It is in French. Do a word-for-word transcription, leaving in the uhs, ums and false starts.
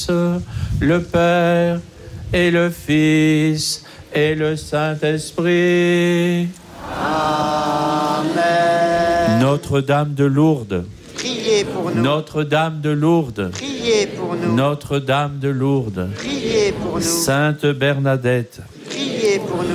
le Père et le Fils et le Saint-Esprit. Amen. Notre-Dame de Lourdes, Priez pour nous. Notre-Dame de Lourdes, Priez pour nous. Notre-Dame de Lourdes, Priez pour nous. Sainte Bernadette, Priez pour nous.